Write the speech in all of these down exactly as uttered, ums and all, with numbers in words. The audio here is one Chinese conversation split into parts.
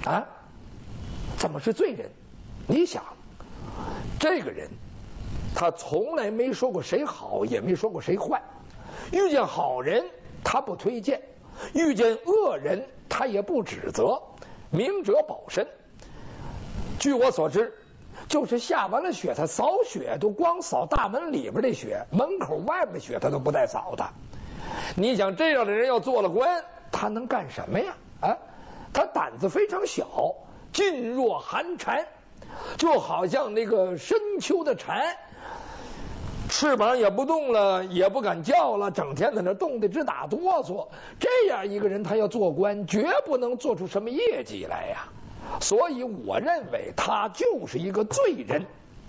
啊，怎么是罪人？你想，这个人他从来没说过谁好，也没说过谁坏。遇见好人他不推荐，遇见恶人他也不指责，明哲保身。据我所知，就是下完了雪，他扫雪都光扫大门里边的雪，门口外边的雪他都不带扫的。你想这样的人要做了官，他能干什么呀？啊，他胆子非常小，噤若寒蝉，就好像那个深秋的蝉，翅膀也不动了，也不敢叫了，整天在那冻得直打哆嗦。这样一个人，他要做官，绝不能做出什么业绩来呀。所以我认为他就是一个罪人。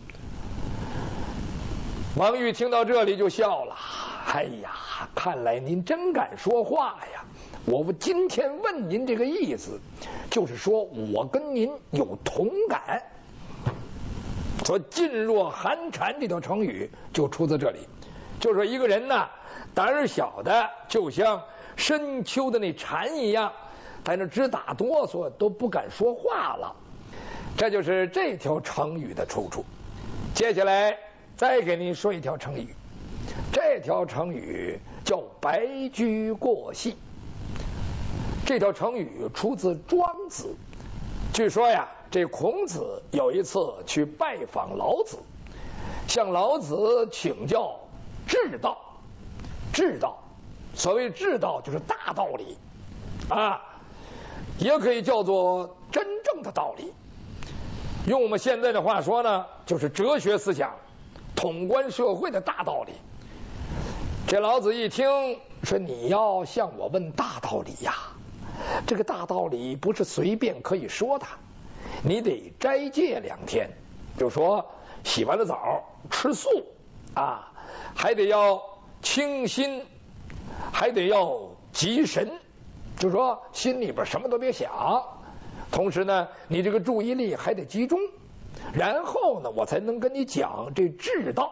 王玉听到这里就笑了，哎呀，看来您真敢说话呀！我今天问您这个意思，就是说我跟您有同感。说噤若寒蝉这条成语就出自这里，就说一个人呢，胆儿小的就像深秋的那蝉一样，在那直打哆嗦，都不敢说话了。这就是这条成语的出处。接下来再给您说一条成语，这条成语叫白驹过隙。这条成语出自庄子。据说呀，这孔子有一次去拜访老子，向老子请教至道。至道，所谓至道就是大道理啊，也可以叫做真正的道理。用我们现在的话说呢，就是哲学思想统观社会的大道理。这老子一听说你要向我问大道理呀，这个大道理不是随便可以说的，你得斋戒两天，就说洗完了澡吃素啊，还得要清心，还得要集神，就说心里边什么都别想，同时呢你这个注意力还得集中，然后呢我才能跟你讲这至道。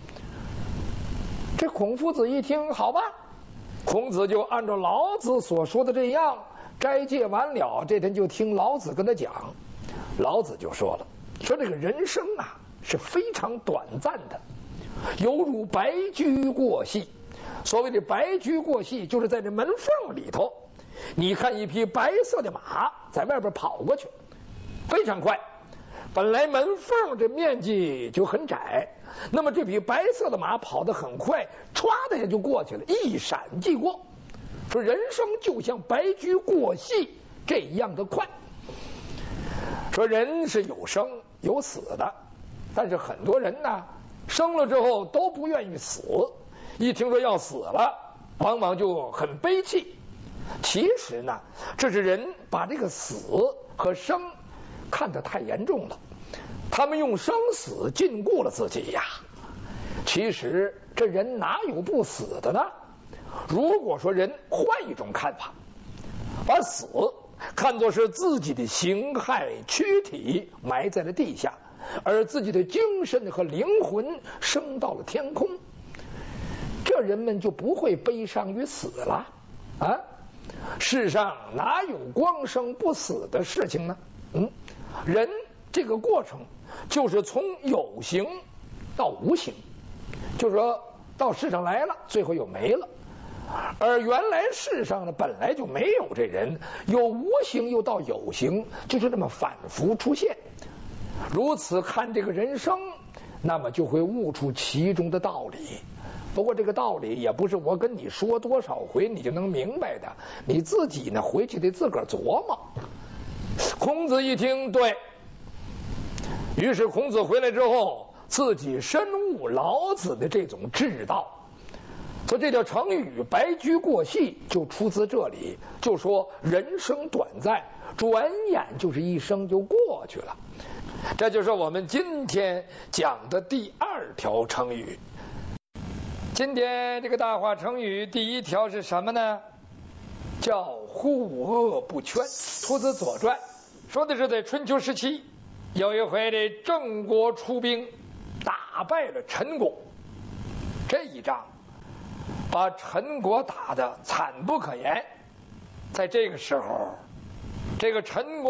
这孔夫子一听，好吧，孔子就按照老子所说的这样斋戒完了，这天就听老子跟他讲。老子就说了，说这个人生啊是非常短暂的，犹如白驹过隙。所谓的白驹过隙，就是在这门缝里头，你看一匹白色的马在外边跑过去，非常快。本来门缝这面积就很窄，那么这匹白色的马跑得很快，歘的一下就过去了，一闪即过。说人生就像白驹过隙这样的快。说人是有生有死的，但是很多人呢，生了之后都不愿意死，一听说要死了，往往就很悲戚。其实呢，这是人把这个死和生看得太严重了，他们用生死禁锢了自己呀。其实这人哪有不死的呢？如果说人换一种看法，把死看作是自己的形骸躯体埋在了地下，而自己的精神和灵魂升到了天空，这人们就不会悲伤于死了啊！世上哪有光生不死的事情呢？嗯，人这个过程就是从有形到无形，就是说到世上来了，最后又没了。而原来世上呢本来就没有这人，由无形又到有形，就是这么反复出现。如此看这个人生，那么就会悟出其中的道理。不过这个道理也不是我跟你说多少回你就能明白的，你自己呢回去得自个儿琢磨。孔子一听，对，于是孔子回来之后，自己深悟老子的这种至道。所以这条成语白驹过隙就出自这里，就说人生短暂，转眼就是一生就过去了。这就是我们今天讲的第二条成语。今天这个大话成语第一条是什么呢？叫护恶不圈，出自《左传》，说的是在春秋时期，有一回这郑国出兵打败了陈国，这一仗把陈国打得惨不可言。在这个时候，这个陈国